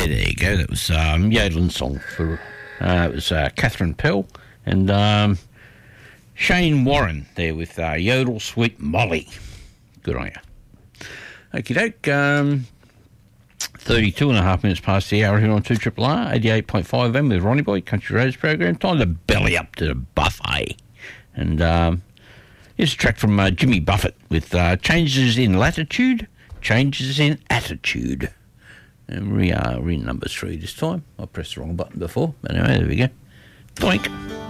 Yeah, there you go. That was Yodeling song for it was Catherine Pell and Shane Warren there with Yodel Sweet Molly. Good on you. Okie doke. 32 and a half minutes past the hour here on 2RRR 88.5 FM with Ronnie Boy, Country Roads program. Time to belly up to the buffet. And here's a track from Jimmy Buffett with Changes in Latitude, Changes in Attitude. And we are in number 3 this time. I pressed the wrong button before, but anyway, there we go. Doink.